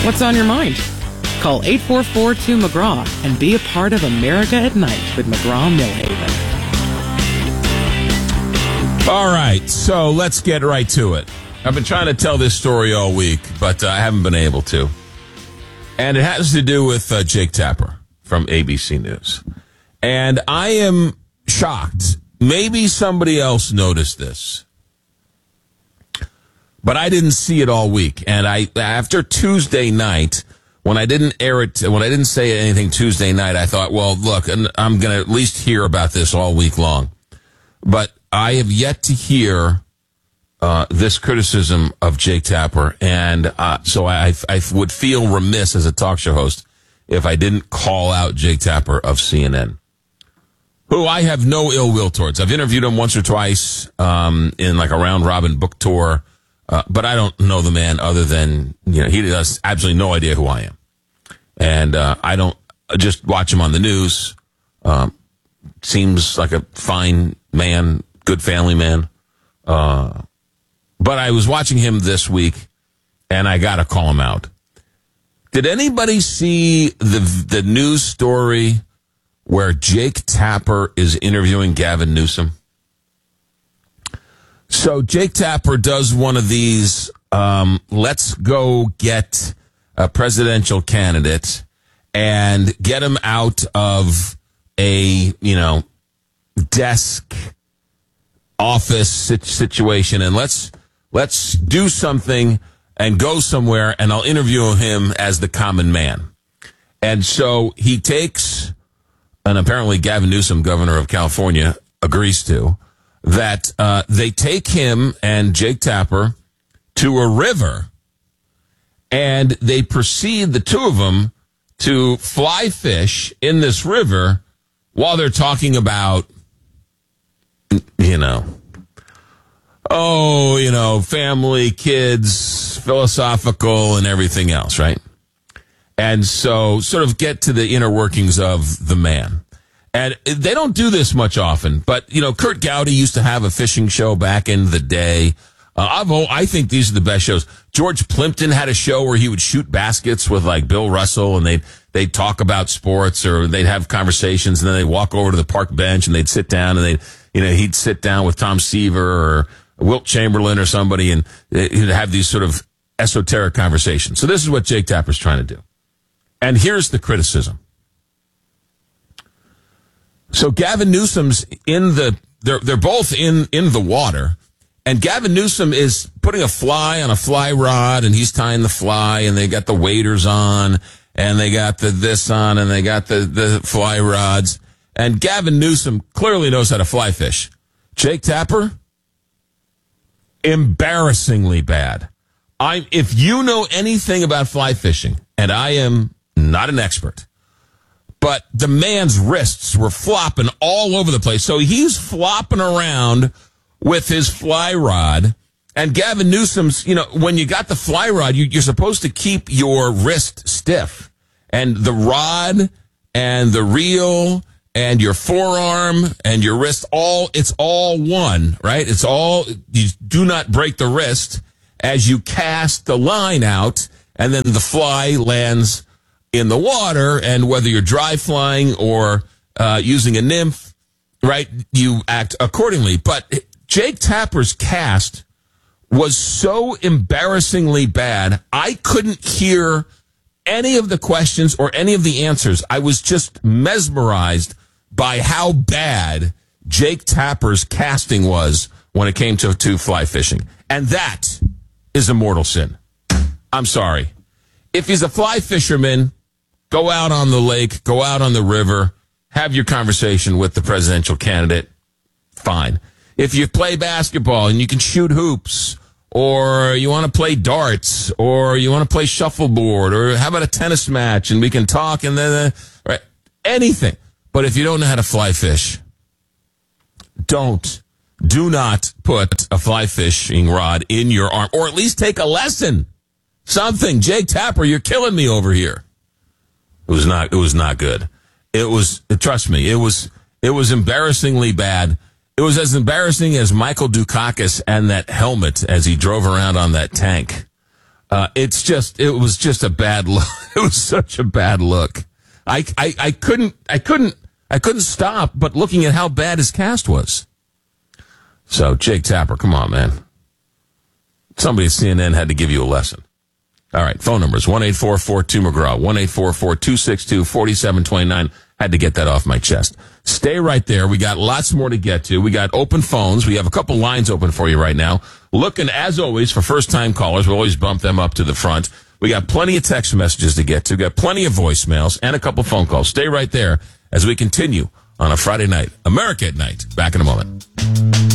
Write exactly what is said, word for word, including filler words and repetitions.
What's on your mind? Call eight four four two McGraw and be a part of America at Night with McGraw-Millhaven. All right, so let's get right to it. I've been trying to tell this story all week, but uh, I haven't been able to. And it has to do with uh, Jake Tapper from A B C News. And I am shocked. Maybe somebody else noticed this. But I didn't see it all week. And I, after Tuesday night, when I didn't air it, when I didn't say anything Tuesday night, I thought, well, look, I'm going to at least hear about this all week long. But I have yet to hear uh, this criticism of Jake Tapper. And uh, so I, I would feel remiss as a talk show host if I didn't call out Jake Tapper of C N N, who I have no ill will towards. I've interviewed him once or twice um, in like a round robin book tour. Uh, but I don't know the man other than, you know, he has absolutely no idea who I am. And uh, I don't just watch him on the news. Um, seems like a fine man, good family man. Uh, but I was watching him this week, and I got to call him out. Did anybody see the the news story where Jake Tapper is interviewing Gavin Newsom? So Jake Tapper does one of these, um, let's go get a presidential candidate and get him out of a, you know, desk office situation, and let's let's do something and go somewhere, and I'll interview him as the common man. And so he takes, and apparently Gavin Newsom, governor of California, agrees to, that uh, they take him and Jake Tapper to a river, and they proceed, the two of them, to fly fish in this river while they're talking about, you know, oh, you know, family, kids, philosophical, and everything else, right? And so sort of get to the inner workings of the man. And they don't do this much often, but, you know, Kurt Gowdy used to have a fishing show back in the day. Uh, I've, I think these are the best shows. George Plimpton had a show where he would shoot baskets with, like, Bill Russell, and they'd, they'd talk about sports, or they'd have conversations, and then they'd walk over to the park bench, and they'd sit down, and they'd, you know, he'd sit down with Tom Seaver or Wilt Chamberlain or somebody, and he'd have these sort of esoteric conversations. So this is what Jake Tapper's trying to do. And here's the criticism. So Gavin Newsom's in the, they're, they're both in, in the water, and Gavin Newsom is putting a fly on a fly rod, and he's tying the fly, and they got the waders on, and they got the this on, and they got the, the fly rods, and Gavin Newsom clearly knows how to fly fish. Jake Tapper, embarrassingly bad. I, if you know anything about fly fishing, and I am not an expert, but the man's wrists were flopping all over the place. So he's flopping around with his fly rod. And Gavin Newsom's, you know, when you got the fly rod, you, you're supposed to keep your wrist stiff. And the rod and the reel and your forearm and your wrist, all, it's all one, right? It's all, you do not break the wrist as you cast the line out, and then the fly lands in the water, and whether you're dry flying or uh, using a nymph, right, you act accordingly. But Jake Tapper's cast was so embarrassingly bad, I couldn't hear any of the questions or any of the answers. I was just mesmerized by how bad Jake Tapper's casting was when it came to, to fly fishing. And that is a mortal sin. I'm sorry. If he's a fly fisherman, go out on the lake, go out on the river, have your conversation with the presidential candidate, fine. If you play basketball and you can shoot hoops, or you want to play darts, or you want to play shuffleboard, or how about a tennis match and we can talk, and then, uh, right, anything. But if you don't know how to fly fish, don't, do not put a fly fishing rod in your arm, or at least take a lesson. Something. Jake Tapper, you're killing me over here. It was not, it was not good. It was, trust me, it was, it was embarrassingly bad. It was as embarrassing as Michael Dukakis and that helmet as he drove around on that tank. Uh, it's just, it was just a bad look. It was such a bad look. I, I, I couldn't, I couldn't, I couldn't stop but looking at how bad his cast was. So, Jake Tapper, come on, man. Somebody at C N N had to give you a lesson. All right, phone numbers, one eight four four two McGraw, one eight four four two six two four seven two nine. Had to get that off my chest. Stay right there. We got lots more to get to. We got open phones. We have a couple lines open for you right now. Looking, as always, for first-time callers. We'll always bump them up to the front. We got plenty of text messages to get to. We got plenty of voicemails and a couple phone calls. Stay right there as we continue on a Friday night. America at Night. Back in a moment.